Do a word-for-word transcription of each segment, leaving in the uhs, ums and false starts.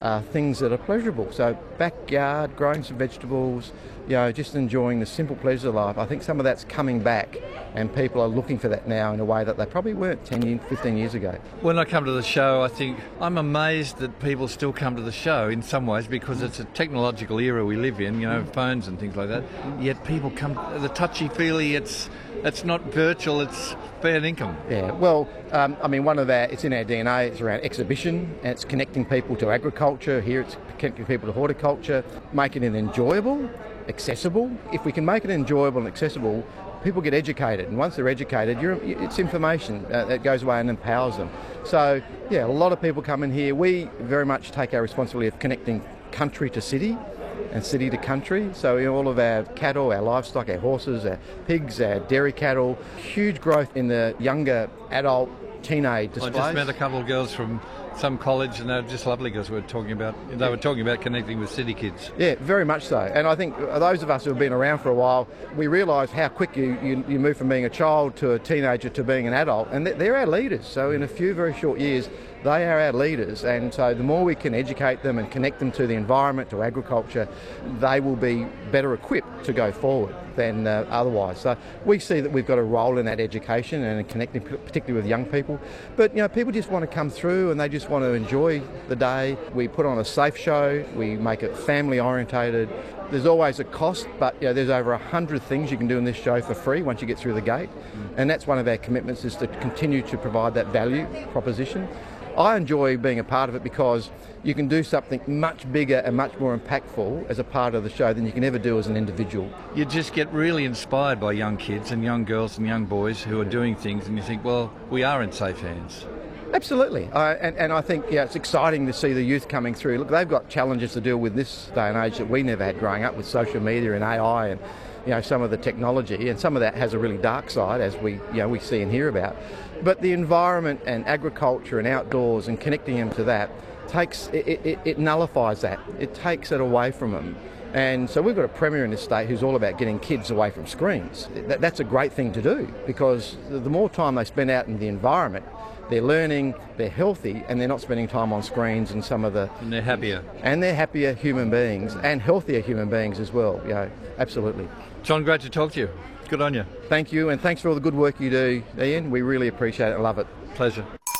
uh, things that are pleasurable. So backyard, growing some vegetables, you know, just enjoying the simple pleasures of life. I think some of that's coming back, and people are looking for that now in a way that they probably weren't ten, fifteen years ago. When I come to the show, I think I'm amazed that people still come to the show in some ways, because it's a technological era we live in, you know, phones and things like that. Yet people come, the touchy-feely, it's it's not virtual, it's fair income. Yeah, well, um, I mean, one of our, it's in our D N A, it's around exhibition, and it's connecting people to agriculture. Here it's connecting people to horticulture, making it enjoyable, accessible. If we can make it enjoyable and accessible, people get educated, and once they're educated, you're, it's information uh, that goes away and empowers them. So, yeah, a lot of people come in here. We very much take our responsibility of connecting country to city and city to country. So in all of our cattle, our livestock, our horses, our pigs, our dairy cattle, huge growth in the younger adult teenage displays. I just met a couple of girls from some college, and they're just lovely girls. We were talking about, they were talking about connecting with city kids. Yeah, very much so. And I think those of us who have been around for a while, we realise how quick you, you, you move from being a child to a teenager to being an adult, and they're our leaders. So in a few very short years, they are our leaders, and so the more we can educate them and connect them to the environment, to agriculture, they will be better equipped to go forward than uh, otherwise. So we see that we've got a role in that education and in connecting particularly with young people. But you know, people just want to come through and they just want to enjoy the day. We put on a safe show, we make it family orientated. There's always a cost, but you know, there's over a hundred things you can do in this show for free once you get through the gate. And that's one of our commitments, is to continue to provide that value proposition. I enjoy being a part of it because you can do something much bigger and much more impactful as a part of the show than you can ever do as an individual. You just get really inspired by young kids and young girls and young boys who are doing things, and you think, well, we are in safe hands. Absolutely, I, and, and I think yeah, it's exciting to see the youth coming through. Look, they've got challenges to deal with this day and age that we never had growing up, with social media and A I and you know, some of the technology, and some of that has a really dark side, as we you know we see and hear about. But the environment and agriculture and outdoors and connecting them to that takes it, it, it nullifies that. It takes it away from them. And so we've got a premier in this state who's all about getting kids away from screens. That, that's a great thing to do, because the more time they spend out in the environment, they're learning, they're healthy, and they're not spending time on screens and some of the... And they're happier. And they're happier human beings, and healthier human beings as well. You know, absolutely. John, great to talk to you. Good on you. Thank you, and thanks for all the good work you do, Ian. We really appreciate it and love it. Pleasure.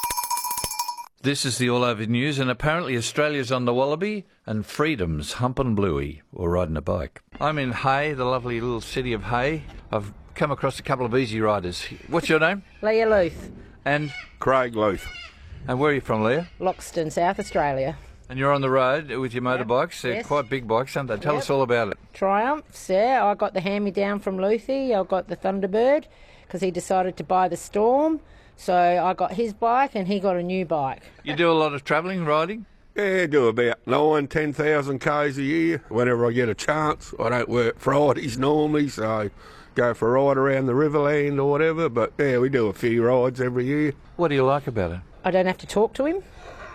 This is the All Over News, and apparently Australia's on the wallaby and freedom's humping bluey, or riding a bike. I'm in Hay, the lovely little city of Hay. I've come across a couple of easy riders. What's your name? Leah Luth. And? Craig Luth. And where are you from, Leah? Loxton, South Australia. And you're on the road with your motorbikes. They're Yes. quite big bikes, aren't they? Tell Yep. us all about it. Triumphs, yeah. I got the hand-me-down from Luthi. I got the Thunderbird because he decided to buy the Storm. So I got his bike and he got a new bike. You do a lot of travelling, riding? Yeah, I do about nine, ten thousand k's a year whenever I get a chance. I don't work Fridays normally, so go for a ride around the Riverland or whatever. But yeah, we do a few rides every year. What do you like about it? I don't have to talk to him.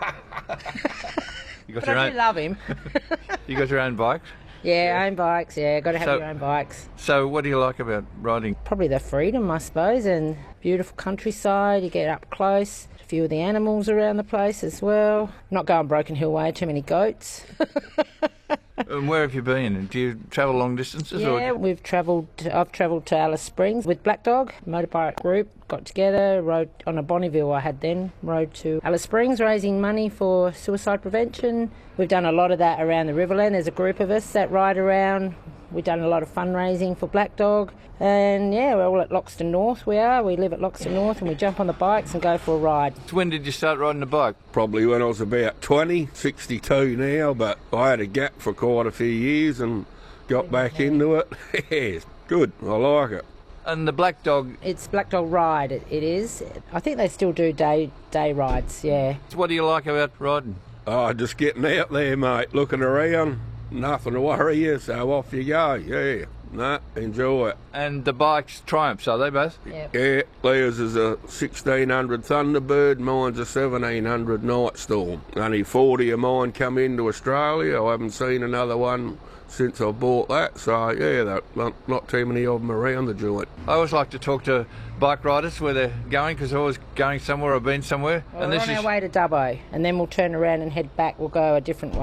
You got But your I own. do love him. You got your own bikes. Yeah, own bikes, yeah. Got to have So- your own bikes. So, what do you like about riding? Probably the freedom, I suppose, and beautiful countryside. You get up close. A few of the animals around the place as well. Not going Broken Hill Way, too many goats. And where have you been? Do you travel long distances? Yeah, Or? we've travelled. I've travelled to Alice Springs with Black Dog motorbike group. Got together, rode on a Bonneville I had then. Rode to Alice Springs, raising money for suicide prevention. We've done a lot of that around the Riverland. There's a group of us that ride around. We've done a lot of fundraising for Black Dog. And yeah, we're all at Loxton North. We are. We live at Loxton North, and we jump on the bikes and go for a ride. When did you start riding a bike? Probably when I was about twenty, sixty-two now, but I had a gap for quite a few years and got back into it. Yeah, it's good. I like it. And the Black Dog, It's Black Dog Ride. It, it is. I think they still do day day rides. Yeah. what do you like about riding? Oh, just getting out there, mate, looking around, nothing to worry you, so off you go. Yeah, nah, enjoy it. And the bikes, Triumphs, are they both? Yeah. Yeah, Leah's is a sixteen hundred Thunderbird, mine's a seventeen hundred Nightstorm. Only forty of mine come into Australia. I haven't seen another one since I bought that, so yeah, there not, not too many of them around the joint. I always like to talk to bike riders where they're going, because they're always going somewhere or been somewhere. Well, and we're this on is our way to Dubbo, and then we'll turn around and head back. We'll go a different way.